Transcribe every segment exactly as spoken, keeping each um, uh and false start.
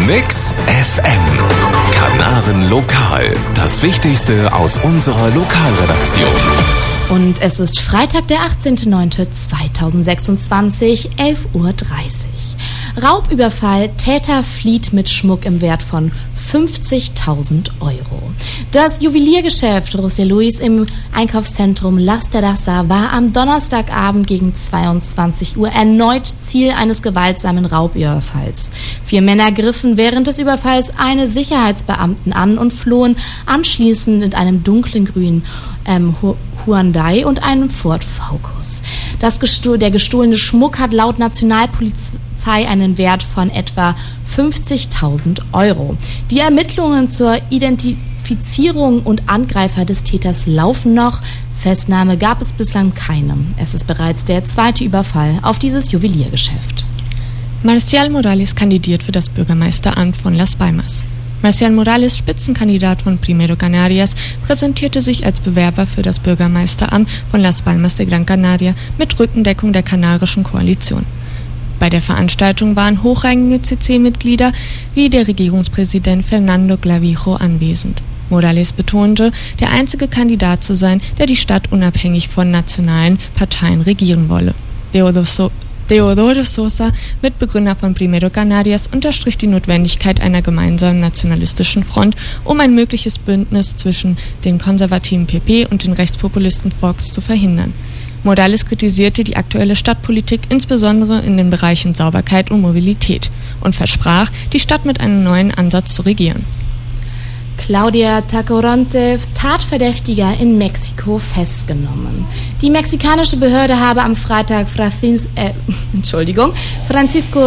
Mix F M. Kanaren Lokal. Das Wichtigste aus unserer Lokalredaktion. Und es ist Freitag, der achtzehnter neunter zweitausendsechsundzwanzig, elf Uhr dreißig. Raubüberfall, Täter flieht mit Schmuck im Wert von fünfzigtausend Euro. Das Juweliergeschäft José Luis im Einkaufszentrum Las Terrazas war am Donnerstagabend gegen zweiundzwanzig Uhr erneut Ziel eines gewaltsamen Raubüberfalls. Vier Männer griffen während des Überfalls eine Sicherheitsbeamten an und flohen anschließend in einem dunklen Grün ähm, Hyundai und einem Ford Focus. Das gestohl- der gestohlene Schmuck hat laut Nationalpolizei einen Wert von etwa fünfzigtausend Euro. Die Ermittlungen zur Identifizierung und Angreifer des Täters laufen noch. Festnahme gab es bislang keine. Es ist bereits der zweite Überfall auf dieses Juweliergeschäft. Marcial Morales kandidiert für das Bürgermeisteramt von Las Palmas. Marcial Morales, Spitzenkandidat von Primero Canarias, präsentierte sich als Bewerber für das Bürgermeisteramt von Las Palmas de Gran Canaria mit Rückendeckung der Kanarischen Koalition. Bei der Veranstaltung waren hochrangige C C-Mitglieder wie der Regierungspräsident Fernando Clavijo anwesend. Morales betonte, der einzige Kandidat zu sein, der die Stadt unabhängig von nationalen Parteien regieren wolle. Teodoro Teodoro Sosa, Mitbegründer von Primero Canarias, unterstrich die Notwendigkeit einer gemeinsamen nationalistischen Front, um ein mögliches Bündnis zwischen den konservativen P P und den Rechtspopulisten Vox zu verhindern. Morales kritisierte die aktuelle Stadtpolitik insbesondere in den Bereichen Sauberkeit und Mobilität und versprach, die Stadt mit einem neuen Ansatz zu regieren. Claudia Tacoronte, Tatverdächtiger in Mexiko, festgenommen. Die mexikanische Behörde habe am Freitag Francis, äh, Entschuldigung, Francisco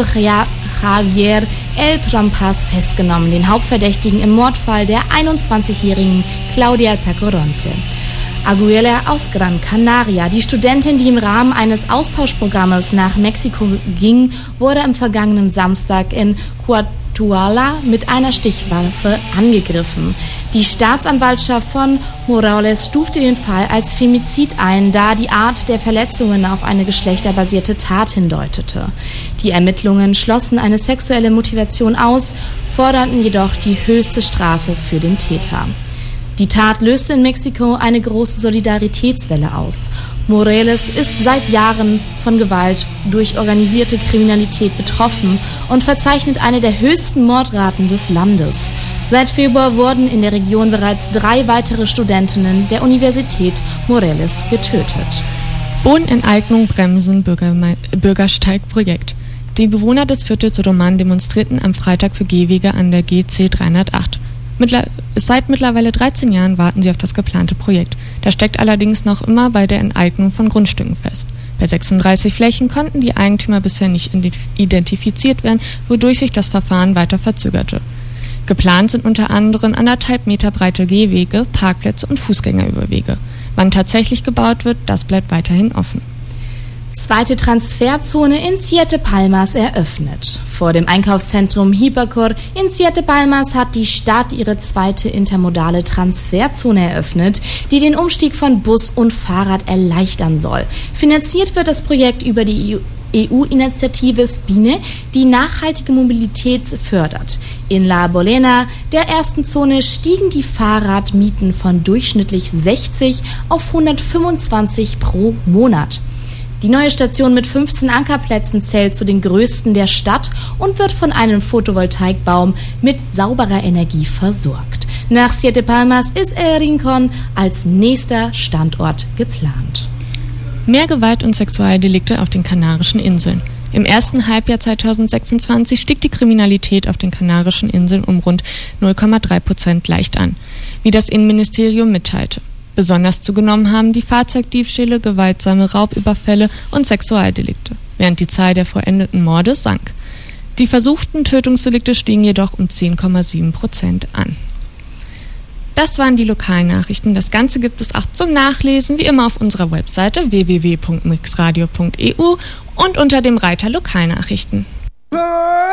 Javier El Trompas festgenommen, den Hauptverdächtigen im Mordfall der einundzwanzigjährigen Claudia Tacoronte Aguilera aus Gran Canaria. Die Studentin, die im Rahmen eines Austauschprogrammes nach Mexiko ging, wurde am vergangenen Samstag in Cuauhtémoc mit einer Stichwaffe angegriffen. Die Staatsanwaltschaft von Morales stufte den Fall als Femizid ein, da die Art der Verletzungen auf eine geschlechterbasierte Tat hindeutete. Die Ermittlungen schlossen eine sexuelle Motivation aus, forderten jedoch die höchste Strafe für den Täter. Die Tat löste in Mexiko eine große Solidaritätswelle aus. Morales ist seit Jahren von Gewalt durch organisierte Kriminalität betroffen und verzeichnet eine der höchsten Mordraten des Landes. Seit Februar wurden in der Region bereits drei weitere Studentinnen der Universität Morales getötet. Bodenenteignung bremsen Bürgerme- Bürgersteigprojekt. Die Bewohner des Viertels Roman demonstrierten am Freitag für Gehwege an der G C dreihundertacht. Mittler- Seit mittlerweile dreizehn Jahren warten sie auf das geplante Projekt. Das steckt allerdings noch immer bei der Enteignung von Grundstücken fest. Bei sechsunddreißig Flächen konnten die Eigentümer bisher nicht identifiziert werden, wodurch sich das Verfahren weiter verzögerte. Geplant sind unter anderem anderthalb Meter breite Gehwege, Parkplätze und Fußgängerüberwege. Wann tatsächlich gebaut wird, das bleibt weiterhin offen. Zweite Transferzone in Siete Palmas eröffnet. Vor dem Einkaufszentrum Hipercor in Siete Palmas hat die Stadt ihre zweite intermodale Transferzone eröffnet, die den Umstieg von Bus und Fahrrad erleichtern soll. Finanziert wird das Projekt über die E U-Initiative Spine, die nachhaltige Mobilität fördert. In La Bolena, der ersten Zone, stiegen die Fahrradmieten von durchschnittlich sechzig auf hundertfünfundzwanzig pro Monat. Die neue Station mit fünfzehn Ankerplätzen zählt zu den größten der Stadt und wird von einem Photovoltaikbaum mit sauberer Energie versorgt. Nach Siete Palmas ist El Rincón als nächster Standort geplant. Mehr Gewalt und Sexualdelikte auf den Kanarischen Inseln. Im ersten Halbjahr zweitausendsechsundzwanzig stieg die Kriminalität auf den Kanarischen Inseln um rund null Komma drei Prozent leicht an, wie das Innenministerium mitteilte. Besonders zugenommen haben die Fahrzeugdiebstähle, gewaltsame Raubüberfälle und Sexualdelikte, während die Zahl der vollendeten Morde sank. Die versuchten Tötungsdelikte stiegen jedoch um zehn Komma sieben Prozent an. Das waren die Lokalnachrichten. Das Ganze gibt es auch zum Nachlesen, wie immer auf unserer Webseite w w w punkt mixradio punkt e u und unter dem Reiter Lokalnachrichten.